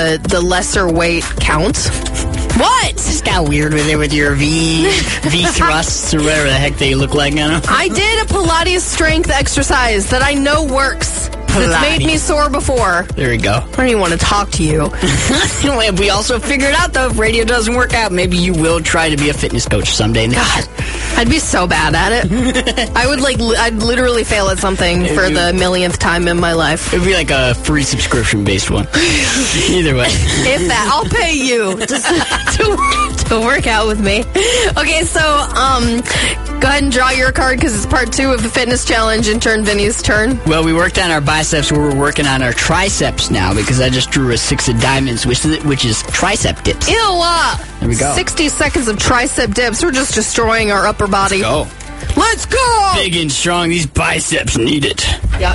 the lesser weight counts. What? Just got weird with it with your V thrusts or whatever the heck they look like now. I did a Pilates strength exercise that I know works. It's made me sore before. There we go. I don't even want to talk to you. We also figured out, though, if radio doesn't work out, maybe you will try to be a fitness coach someday. God, I'd be so bad at it. I'd literally fail at something for the millionth time in my life. It'd be like a free subscription-based one. Either way. If that, I'll pay you to work out with me. Okay, so, go ahead and draw your card because it's part 2 of the fitness challenge. Intern Vinny's turn. Well, we worked on our biceps. We're working on our triceps now because I just drew a 6 of diamonds, which is tricep dips. Ew! There we go. 60 seconds of tricep dips. We're just destroying our upper body. Let's go! Big and strong. These biceps need it. Yuck.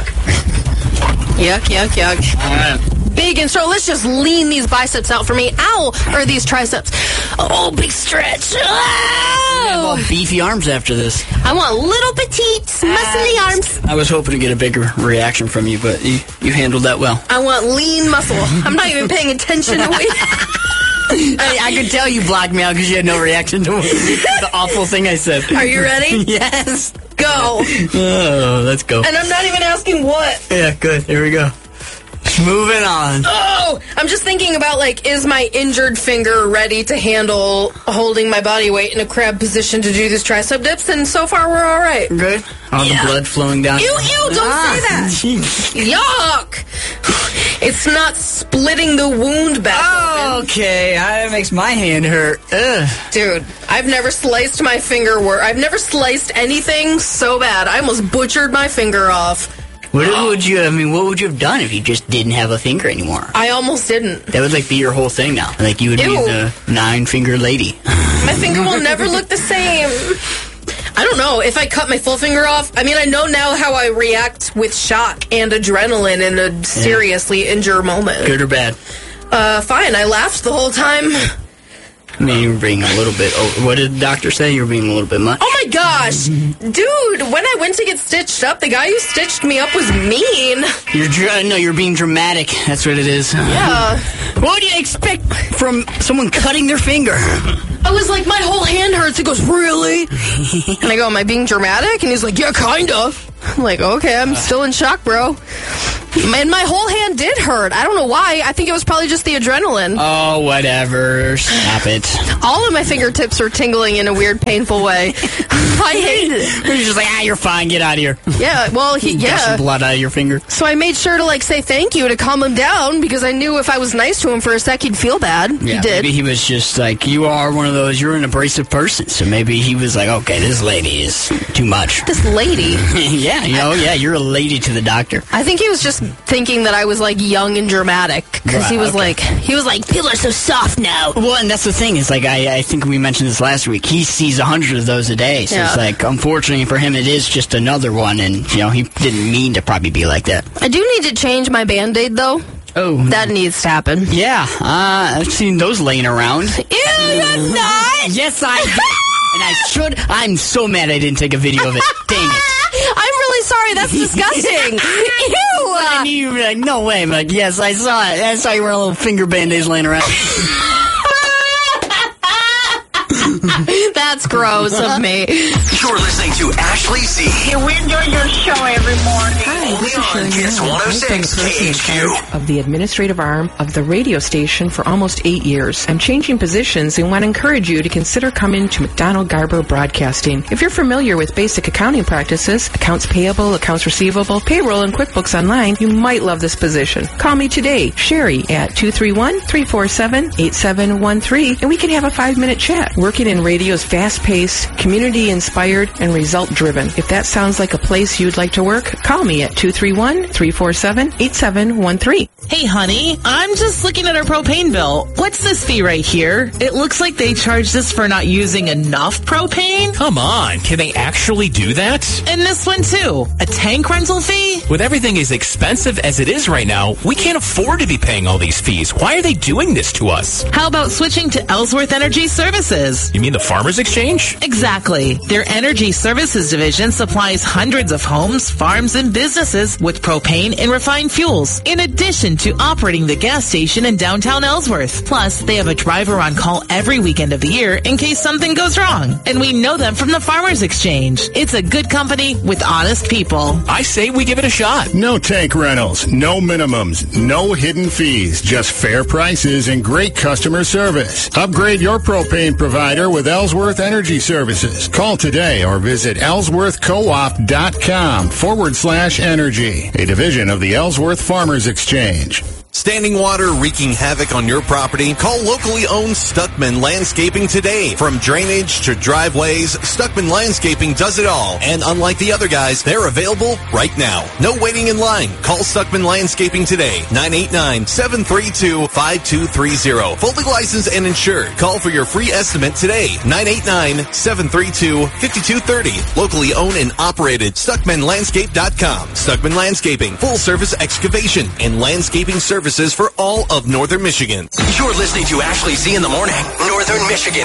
Yuck. All right. Big and strong. Let's just lean these biceps out for me. Ow! Or these triceps. Oh, big stretch. Oh! I have all beefy arms after this. I want little petite, muscly arms. I was hoping to get a bigger reaction from you, but you handled that well. I want lean muscle. I'm not even paying attention to weight. I could tell you blocked me out because you had no reaction to the awful thing I said. Are you ready? Yes. Go. Oh, let's go. And I'm not even asking what. Yeah, good. Here we go. Moving on. Oh, I'm just thinking about, is my injured finger ready to handle holding my body weight in a crab position to do these tricep dips? And so far, we're all right. Good. All the blood flowing down. Ew, don't say that. Yuck. It's not splitting the wound back open. Okay. That makes my hand hurt. Ugh. Dude, I've never sliced my finger. I've never sliced anything so bad. I almost butchered my finger off. What would you have done if you just didn't have a finger anymore? I almost didn't. That would be your whole thing now. You would be the 9-finger lady. My finger will never look the same. I don't know. If I cut my full finger off, I know now how I react with shock and adrenaline in a seriously injured moment. Good or bad? Fine. I laughed the whole time. You were being a little bit... what did the doctor say? You were being a little bit much? Oh, my gosh. Dude, when I went to get stitched up, the guy who stitched me up was mean. You're being dramatic. That's what it is. Yeah. What do you expect from someone cutting their finger? I was like, my whole hand hurts. He goes, really? And I go, am I being dramatic? And he's like, yeah, kind of. I'm like, okay, I'm still in shock, bro. And my whole hand did hurt. I don't know why. I think it was probably just the adrenaline. Oh, whatever. Stop it. All of my fingertips are tingling in a weird, painful way. I hate it. You're just like, you're fine. Get out of here. Yeah, well, Get some blood out of your finger. So I made sure to, say thank you to calm him down because I knew if I was nice to him for a sec, he'd feel bad. Yeah, he did. Maybe he was just you are one of those, you're an abrasive person. So maybe he was like, okay, this lady is too much. This lady? Yeah, you're a lady to the doctor. I think he was just thinking that I was young and dramatic because he was like people are so soft now. Well, and that's the thing is I think we mentioned this last week. He sees 100 of those a day, so it's unfortunately for him it is just another one, and he didn't mean to probably be like that. I do need to change my Band-Aid though. Oh, that needs to happen. Yeah, I've seen those laying around. Ew, you're not. Yes, I did. And I'm so mad I didn't take a video of it. Dang it. I'm really sorry. That's disgusting. Ew. I knew you were like, no way. I'm like, yes, I saw it. I saw you wearing little finger Band-Aids laying around. That's gross of me. You're listening to Ashley Z. Yeah, we enjoy your show every morning. Hi, this is Sharon Kiss Young. 106 I've been the person in KHQ. charge of the administrative arm of the radio station for almost 8 years. I'm changing positions and want to encourage you to consider coming to McDonald Garber Broadcasting. If you're familiar with basic accounting practices, accounts payable, accounts receivable, payroll, and QuickBooks Online, you might love this position. Call me today, Sherry, at 231-347-8713, and we can have a 5-minute chat. Working in radio's fast-paced, community-inspired, and result-driven. If that sounds like a place you'd like to work, call me at 231-347-8713. Hey, honey, I'm just looking at our propane bill. What's this fee right here? It looks like they charged us for not using enough propane. Come on, can they actually do that? And this one, too. A tank rental fee? With everything as expensive as it is right now, we can't afford to be paying all these fees. Why are they doing this to us? How about switching to Ellsworth Energy Services? You mean the Farmers Exchange? Exactly. Their Energy Services division supplies hundreds of homes, farms, and businesses with propane and refined fuels, in addition dedication to operating the gas station in downtown Ellsworth. Plus, they have a driver on call every weekend of the year in case something goes wrong. And we know them from the Farmers Exchange. It's a good company with honest people. I say we give it a shot. No tank rentals, no minimums, no hidden fees, just fair prices and great customer service. Upgrade your propane provider with Ellsworth Energy Services. Call today or visit ellsworthcoop.com/energy, a division of the Ellsworth Farmers Exchange. Standing water wreaking havoc on your property? Call locally owned Stuckman Landscaping today. From drainage to driveways, Stuckman Landscaping does it all. And unlike the other guys, they're available right now. No waiting in line. Call Stuckman Landscaping today. 989-732-5230. Fully licensed and insured. Call for your free estimate today. 989-732-5230. Locally owned and operated. StuckmanLandscape.com. Stuckman Landscaping. Full service excavation and landscaping services for all of Northern Michigan. You're listening to Ashley Z in the Morning, Northern Michigan.